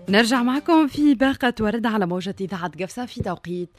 نرجع معكم في باقة ورد على موجة إذاعة قفصة في توقيت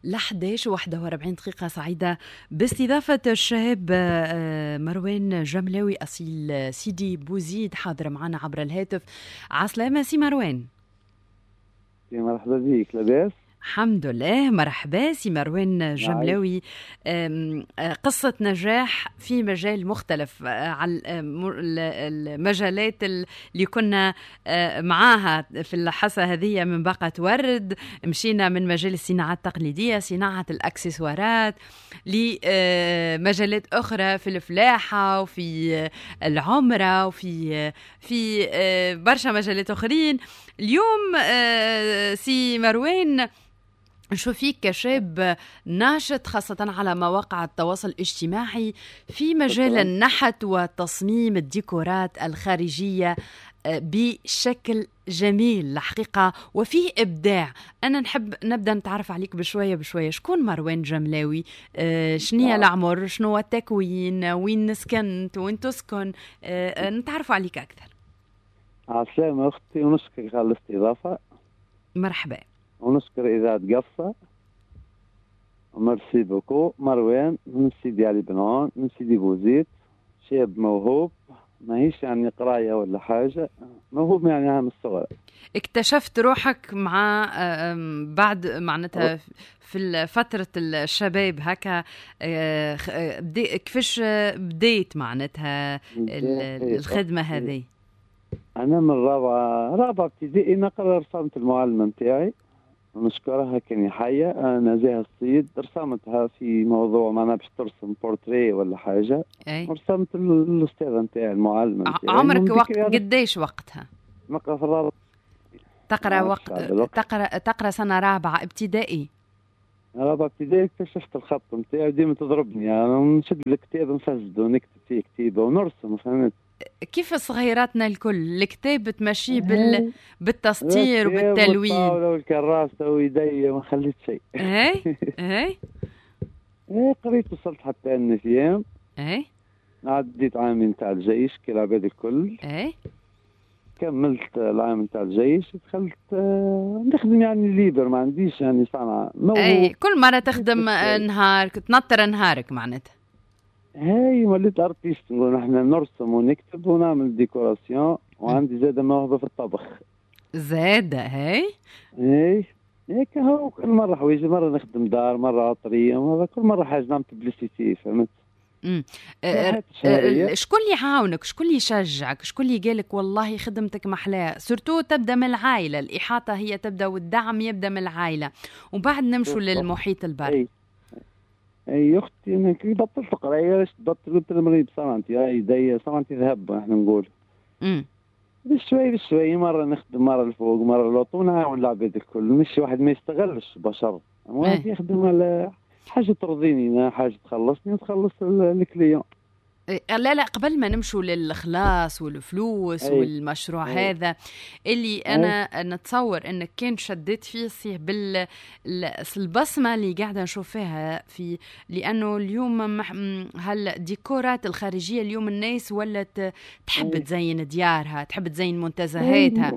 11:41 سعيدة باستضافة الشاب مروان جملاوي أصيل سيدي بوزيد حاضر معنا عبر الهاتف. عسلامة سي مروان. مرحبا بك. لاباس؟ الحمد لله. مرحبا سي مروان جملاوي. قصة نجاح في مجال مختلف على المجالات اللي كنا معاها في الحصة هذه من باقة ورد. مشينا من مجال الصناعات التقليدية، صناعة الأكسسوارات، لمجالات أخرى في الفلاحة وفي العمرة وفي برشا مجالات أخرين. اليوم سي مروان نشوف فيك كشاب ناشط خاصة على مواقع التواصل الاجتماعي في مجال النحت وتصميم الديكورات الخارجية بشكل جميل الحقيقة وفيه إبداع. أنا نحب نبدأ نتعرف عليك بشوية. شكون مروان جملاوي؟ شنية العمر؟ شنو التكوين؟ وين سكنت؟ وين تسكن؟ نتعرف عليك أكثر. عسلامة أختي، ونشكرك على الاستضافة. مرحبا. ونشكر إذاعة قفصة. ميرسي بوكو. مروان من سيدي علي بنعون، من سيدي بوزيد، شاب موهوب، ماهيش يعني قراية ولا حاجة، موهوب يعني عام الصغر. اكتشفت روحك مع بعد معناتها في فترة الشباب هكا، كيفاش بديت معناتها الخدمة هذه؟ أنا من رابعة ابتدائي نقرأ رسمت المعلمة متاعي ونشكرها كان حية، نزاهة السيد، رسمتها في موضوع معنا باش ترسم بورتريه ولا حاجة. رسمت الأستاذة متاعي المعلمة متاعي. عمرك قديش وقتها؟ نقرأ في الرابعة. تقرأ سنة رابعة ابتدائي. رابعة ابتدائي اكتشفت الخط متاعي ديما تضربني، يعني نشد الكتاب نفسد ونكتب فيه كتيبة ونرسم. فهمت كيف صغيراتنا الكل الكتاب تمشي بالتسطير وبالتلوين والكراسة ويدي ما خليت شيء. ايه قريت وصلت حتى النفيام. عديت عامين تاع الجيش كالعباد الكل. كملت العام نتاع الجيش، دخلت نخدم يعني ليبر، ما عنديش يعني صنعة. كل مرة تخدم نهار تنطر نهارك معناتها. وليت ارتيست، نقول نحن نرسم ونكتب ونعمل ديكوراسيون، وعندي زادة موهبة في الطبخ. زادة هيك هو كل مرة حويجي، مرة نخدم دار، مرة عطرية، مرة كل مرة حاجة نعمل ببليسيتي. فهمت؟ شكون اللي يعاونك؟ شكون اللي يشجعك؟ شكون اللي قالك والله خدمتك محلاة؟ سورتو تبدا من العائلة، الإحاطة هي تبدا والدعم يبدا من العائلة، وبعد نمشوا للمحيط البر. اي اختي انا كي بطلت قرايه، بطلت قلت لمريض صنعتي يدي صنعتي ذهب احنا نقول. بشوي مرة نخدم، مرة الفوق مرة الوطن، ونعاون العباد الكل. مش واحد ما يستغلش بشر، واحد يخدم على حاجة ترضيني، حاجة تخلصني وتخلص الكليون. لا قبل ما نمشوا للإخلاص والفلوس والمشروع هذا اللي أنا نتصور أنك كنت شديت فيه صيه بالبصمة اللي قاعدة نشوف فيها في، لأنه اليوم هالديكورات الخارجية اليوم الناس ولت تحب تزين ديارها، تحب تزين منتزهاتها.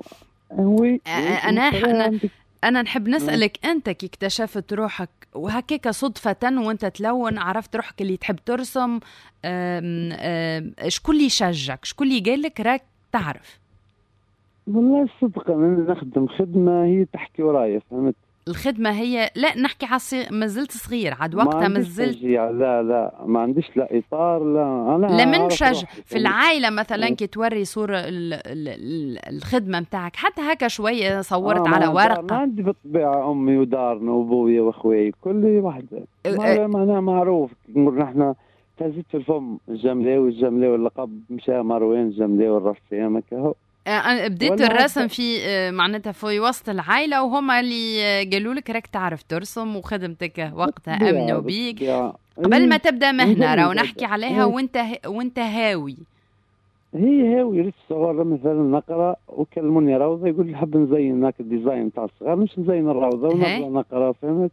أنا نحب نسألك أنت كي اكتشفت روحك وهكيك صدفة وأنت تلون عرفت روحك اللي تحب ترسم، شكون اللي يشجعك؟ شكون اللي قالك راك تعرف؟ والله الصدق أنا نخدم خدمة هي تحكي ورايا. فهمت؟ الخدمة هي لا نحكي ما زلت صغير عاد وقتها ما زلت. لا ما عنديش لا إطار، لا أنا لا من شجع في العائلة مثلا كي توري صورة الخدمة متاعك حتى هكا شوية صورت على ورقة. ما عندي بالطبيعة أمي ودارنا وأبويا وأخوي كل واحد أنا معروف، نقول نحن تزيد في الفم الجملاوي اللقب مشى مروان الجملاوي الرسام هكا. أنا بديت الرسم في معناتها في وسط العائلة، وهم اللي قالوا لك راك تعرف ترسم وخدمتك وقتها أمنوا بيك قبل ما تبدأ مهنة. راو نحكي عليها وانت هاوي. هي هاوي لسه صغار مثلا نقرأ وكلموني روضة يقول لي حب نزين هناك الديزاين تاع الصغار، مش نزين الروضة ونبدأ نقرأ. فهمت؟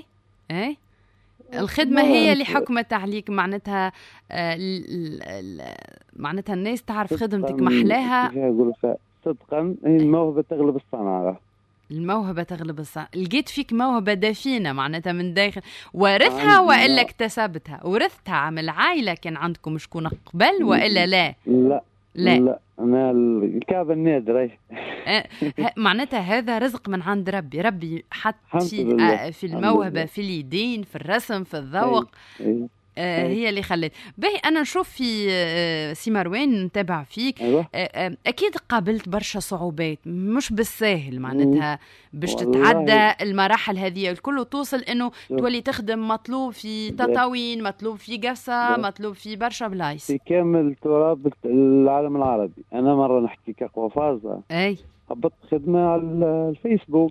الخدمة هي اللي حكمت عليك معناتها معناتها الناس تعرف خدمتك محلاها. صدقا الموهبة تغلب الصنعة. الموهبة تغلب الصنعة. لقيت فيك موهبة دفينة معناتها من داخل، ورثها وإلا اكتسبتها؟ ورثتها من العائلة؟ كان عندكم شكون قبل وإلا لا؟ لا أنا الكعبة النادرة. معناتها هذا رزق من عند ربي حط في الموهبة، في اليدين، في الرسم، في الذوق. هي اللي خلت باهي. أنا نشوف في سي مروان نتابع فيك. أيوة. أكيد قابلت برشا صعوبات، مش بالساهل معناتها باش تتعدى المراحل هذه الكل توصل إنه تولي تخدم مطلوب في تطاوين، مطلوب في قفصة، مطلوب في برشا بلايص في كامل تراب العالم العربي. أنا مرة نحكي كقفازة، هبطت خدمة على الفيسبوك.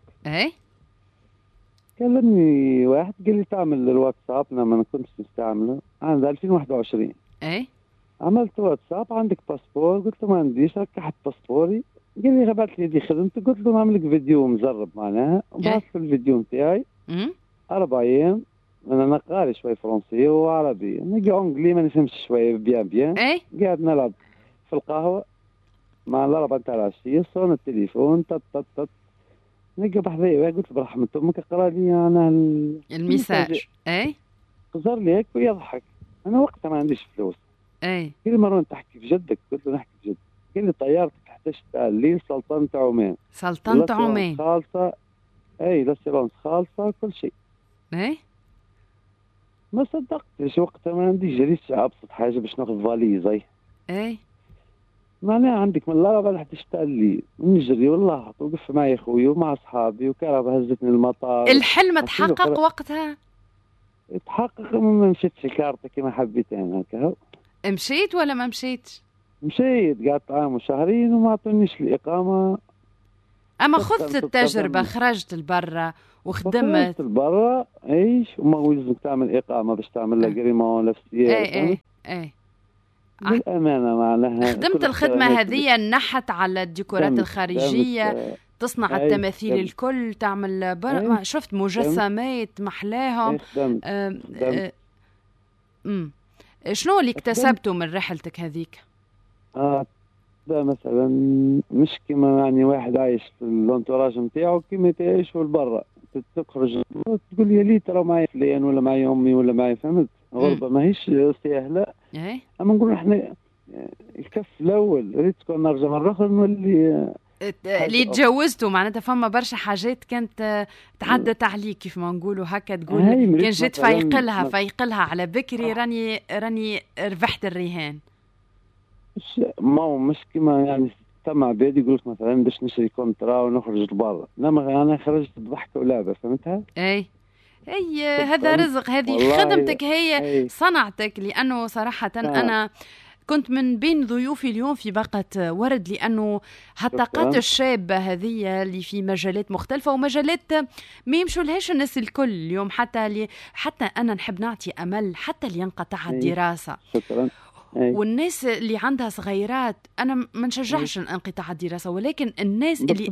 كلمني واحد قال لي تعمل الواتساب. انا ما كنتش مستعمله عند 2021. عملت واتساب. عندك باسبور؟ قلت له ما عنديش. ركحت باسبوري. قال لي غبت لي دي خدمتك. قلت له نعمل لك فيديو مجرب معناها. وبعث في الفيديو نتاعي 4 أيام. انا قاري شوي فرنسي وعربي، نجي انجلي ما نفهمش شوي بيان. قاعد نلعب في القهوه مع الاربعه نتاع العشيه. صون التليفون تط نلقى بحذايا. قلت برحمة أمك اقرأ لي أنا الميساج. قصر لي هيك ويضحك. أنا وقتها ما عنديش فلوس. قال لي مروان تحكي في جدك؟ قلت له نحكي في جد. قال لي طيارتك 11 تاع الليل سلطنة عمان. سلطنة عمان خالصة. لاسيرونس خالصة كل شيء. ما صدقتش وقتها. ما عنديش جريش أبسط حاجة باش ناخذ فاليزي. معناها عندك من الأربعة لحد الليل نجري والله. وقف معي خوي ومع أصحابي وكهرباء هزتني المطار. الحلم تحقق وقتها؟ تحقق. ما مشيتش الكارطة كما حبيت أنا هكا. مشيت ولا ما مشيتش؟ مشيت. قعدت عام وشهرين وما عطونيش الإقامة. أما خذت التجربة، خرجت لبرا وخدمت لبرا. وما هو لازمك تعمل إقامة باش تعمل لها جريمة نفسية. بالأمانة معناها خدمت الخدمة هذه نحت على الديكورات الخارجية، تصنع التماثيل الكل، تعمل شفت مجسمات محلاهم. شنو اللي اكتسبته من رحلتك هذيك؟ ده مثلا مش كما يعني واحد عايش في الانتوراج نتاعو كما تعيش في البرة. تخرج تقول يا لي ترى معي فلان ولا معي امي ولا معي، فهمت؟ غربة ماهيش سهلة. اما نقول احنا الكف الاول ريت تكون نرجع مرة اخرى نولي اللي تجوزته معناتها فما برشا حاجات كانت تعدت عليك كيف ما نقولوا هكا. تقول كان جيت فيقلها على بكري راني ربحت الرهان. مش كما يعني ثم عباد يقول لك مثلا باش نشري كونترا ونخرج لبرا. لا انا خرجت بضحكه ولعبه، فهمتها؟ هذا رزق. هذه خدمتك، هي صنعتك. لانه صراحه انا كنت من بين ضيوفي اليوم في باقة ورد، لأنه الطاقات الشابة هذه اللي في مجالات مختلفة ومجالات ما يمشوا لهاش الناس الكل اليوم. حتى أنا نحب نعطي أمل حتى اللي ينقطع الدراسة. شكرا. والناس اللي عندها صغيرات أنا ما نشجعش انقطاع الدراسة، ولكن الناس اللي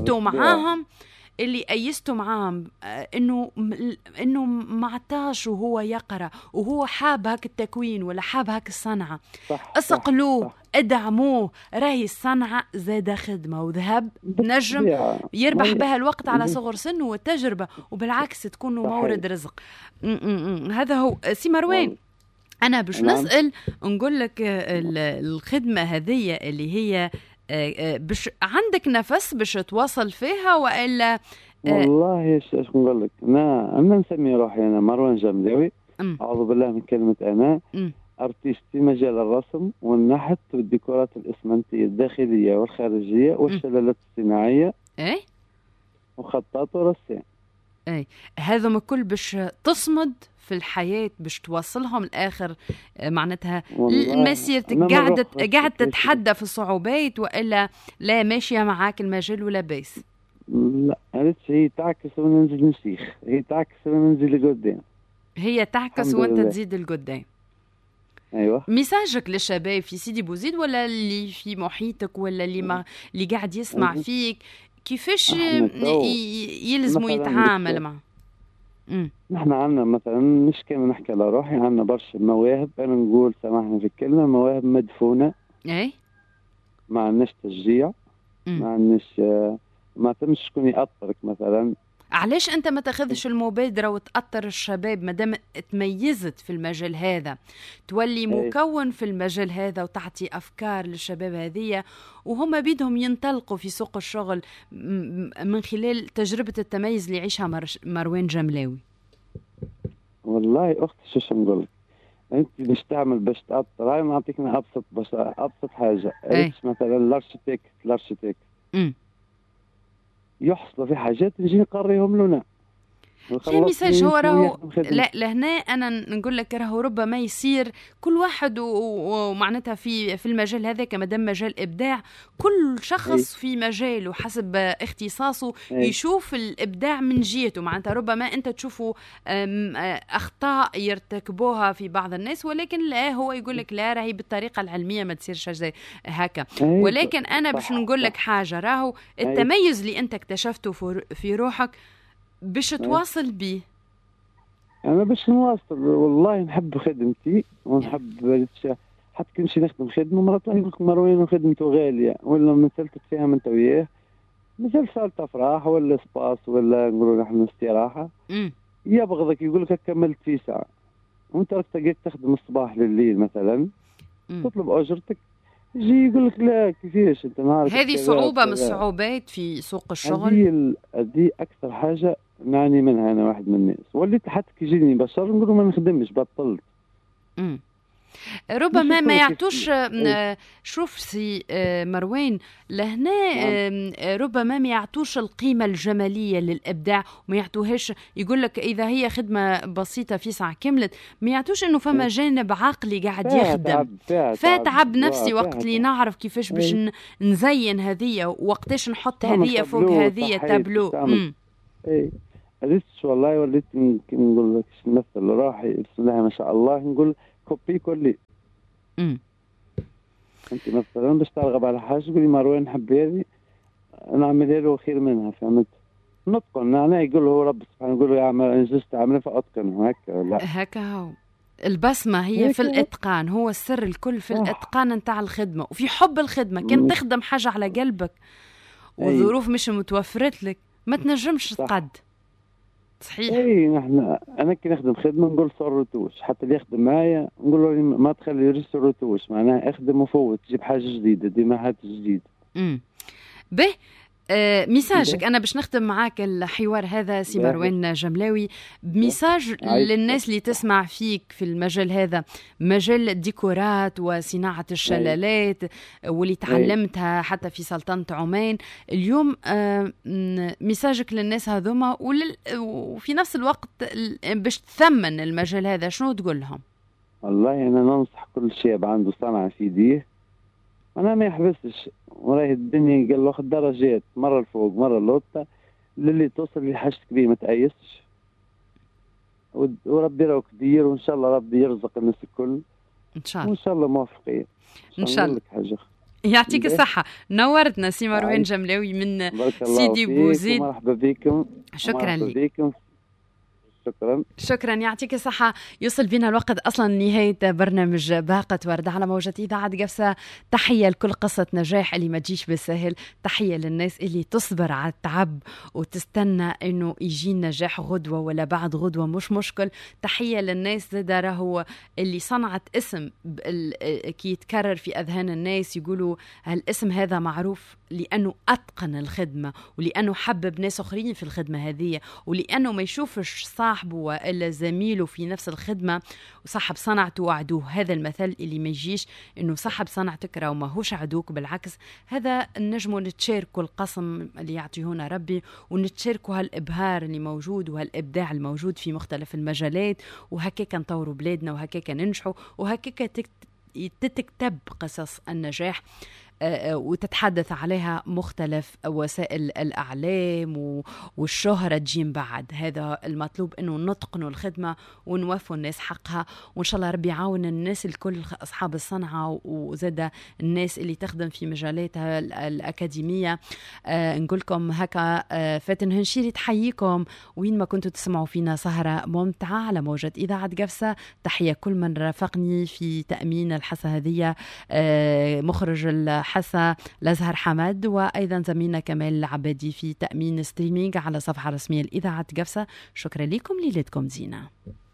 أيستوا معاهم إنه ما عطاش وهو يقرأ وهو حاب هاك التكوين ولا حاب هاك الصنعة، اسقلوه، ادعموه. راهي الصنعة زاد خدمة وذهب نجم يربح بها الوقت على صغر سنه والتجربة، وبالعكس تكون مورد رزق. هذا هو سي مروان. أنا باش نسأل نقول لك الخدمة هذه اللي هي باش عندك نفس باش تواصل فيها وإلا؟ والله ايش نقول لك، انا نسمي روحي انا مروان جمداوي. اعوذ بالله من كلمه انا ارتيست في مجال الرسم والنحت والديكورات الاسمنتيه الداخليه والخارجيه والشلالات الصناعيه. وخطاط ورسام. هذا كل باش تصمد في الحياة، باش توصلهم الآخر. معناتها مسيرتك قاعد تتحدى في الصعوبات وإلا لا ماشية معاك المجال ولا بيس؟ لا هي تعكس وننزل نشيخ، هي تعكس وننزل لقدام، هي تعكس وانت تزيد لقدام. ايوه. ميساجك للشباب في سيدي بوزيد ولا اللي في محيطك ولا اللي قاعد يسمع فيك، كيفاش يلزموا يتعامل معه؟ نحن عندنا مثلا مش كما نحكي على روحي، عندنا برشا مواهب. انا نقول سامحني في الكلمه، مواهب مدفونه. اي ما عندناش تشجيع. ما عندناش ما تمش شكون يأطرك مثلا. علاش انت ما تاخذش المبادره وتأطر الشباب ما دام تميزت في المجال هذا، تولي مكون في المجال هذا وتعطي افكار للشباب هذه وهم بيدهم ينطلقوا في سوق الشغل من خلال تجربه التميز اللي يعيشها مروان جملاوي؟ والله اختي شو نقول لك، انت باش تعمل باش تأطر، هاي نعطيك ابسط حاجه. مثلا الارشيتكت يحصلوا في حاجات نجي نقريهم لنا. في ميساج هو راهو لا لهنا انا نقول لك راهو ربما يصير كل واحد ومعناتها في المجال هذا كما دام مجال ابداع، كل شخص في مجاله حسب اختصاصه يشوف الابداع من جهته. معناتها ربما انت تشوفوا اخطاء يرتكبوها في بعض الناس، ولكن لا هو يقول لك لا راهي بالطريقه العلميه ما تصيرش زي هكا. ولكن انا باش نقول لك حاجه، راهو التميز اللي انت اكتشفته في روحك باش تواصل بيه. أنا باش نواصل والله نحب خدمتي ونحب حتى كي نمشي نخدم خدمة مرات يقول لك مروان خدمته غالية ولا مثلت تفهم أنت وياه، مثل صالة أفراح ولا سباس ولا نقولوا نحن استراحة يبغضك يقول لك كملت في ساعة وأنت راك تقعد تخدم الصباح لليل مثلا تطلب أجرتك، يجي يقول لك لا كيفاش أنت نهارك. هذه صعوبة من الصعوبات في سوق الشغل. هذه أكثر حاجة نعني منها أنا واحد من الناس، وليت حتى كي يجيني بشر نقولوا ما نخدمش بطلت. ربما ما يعطوش. شوف سي مروان لهنا ربما ما يعطوش القيمة الجمالية للإبداع وما يعطوهاش. يقول لك إذا هي خدمة بسيطة في ساعة كملت ما يعطوش إنه فما جانب عقلي قاعد يخدم فتعب نفسي وقت اللي نعرف كيفاش باش نزين هذه وقتاش نحط هذه فوق هذه تابلو. هذه والله وليت نقول لك نمثل روحي بسم الله ما شاء الله نقول كوبي كلي. انت مثلا باش ترغب على حاجه تقولي مروان نحب هذه نعملها له خير منها، فهمت؟ نتقن انا يقول له رب سبحانه يقول له يعمل انجزت عمله فاتقن هكا لا هكا. هو البسمه هي في الاتقان، هو السر الكل في الاتقان نتاع الخدمه وفي حب الخدمه. كان تخدم حاجه على قلبك والظروف مش متوفرت لك ما تنجمش تقد. صحيح. انا كي نخدم خدمه نقول صار روتوش، حتى اللي يخدم معايا نقول له ما تخلي ريس روتوش، معناها اخدم وفوت تجيب حاجه جديده ديما حاجه جديده. به ميساجك أنا باش نختم معاك الحوار هذا سي مروان جملاوي بميساج للناس اللي تسمع فيك في المجال هذا، مجال الديكورات وصناعة الشلالات واللي تعلمتها حتى في سلطنة عمان. اليوم ميساجك للناس هذوما وفي نفس الوقت باش تثمن المجال هذا شنو تقول لهم؟ والله أنا ننصح كل شاب عنده صنعة في يديه أنا ما يحبسش، وراهي الدنيا قال له خد درجات مرة الفوق مرة اللوطة للي توصل لحاجتك بيه ما تأيسش، وربي راهو كبير وإن شاء الله ربي يرزق الناس الكل إن شاء الله، وإن شاء الله موفقين إن شاء الله. يعطيك الصحة، نورتنا سي مروان جملاوي من سيدي بوزيد. مرحبا بكم. شكرا لك. شكرا يعطيك الصحة. يوصل بنا الوقت أصلا نهاية برنامج باقة ورد على موجة إذاعة قفصة. تحية لكل قصة نجاح اللي ما تجيش بالسهل، تحية للناس اللي تصبر على التعب وتستنى إنه يجي النجاح غدوة ولا بعد غدوة مش مشكل. تحية للناس ذا راهو اللي صنعت اسم كي يتكرر في أذهان الناس يقولوا هالاسم هذا معروف لأنه أتقن الخدمة ولأنه حبب ناس أخرين في الخدمة هذه ولأنه ما يشوفش صاحبه وإلا زميله في نفس الخدمة وصاحب صنعته وعدوه. هذا المثل اللي ما يجيش إنه صاحب صنعتك راه ما هوش عدوك، بالعكس هذا النجم نتشاركوا القسم اللي يعطيهنا ربي ونتشاركوا هالإبهار اللي موجود وهالإبداع الموجود في مختلف المجالات، وهكاك نطوروا بلادنا وهكاك ننجحوا وهكاك تتكتب قصص النجاح وتتحدث عليها مختلف وسائل الأعلام والشهرة تجين بعد. هذا المطلوب إنه نتقنوا الخدمة ونوفوا الناس حقها، وإن شاء الله ربي يعاون الناس الكل أصحاب الصنعة وزاد الناس اللي تخدم في مجالاتها الأكاديمية. نقولكم هكا فاتن هنشيري تحييكم وين ما كنتوا تسمعوا فينا سهرة ممتعة على موجة إذاعة قفصة. تحية كل من رافقني في تأمين الحصة هذه، مخرج الباحثة لزهر حمد، وأيضا زميلنا كمال العبادي في تأمين ستريمينج على صفحة رسمية لإذاعة قفصة. شكرا لكم، ليلتكم زينة.